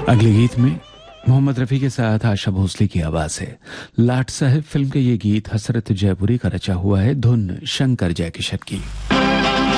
अगले गीत में मोहम्मद रफ़ी के साथ आशा भोसले की आवाज है। लाट साहब फिल्म का ये गीत हसरत जयपुरी का रचा हुआ है, धुन शंकर जयकिशन की।